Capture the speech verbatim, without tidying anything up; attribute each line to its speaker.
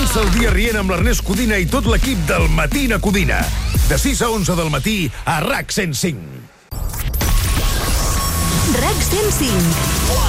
Speaker 1: Passa el dia rient amb l'Ernest Codina i tot l'equip del Matina Codina. De sis a onze del matí a RAC cent cinc.
Speaker 2: RAC cent cinc.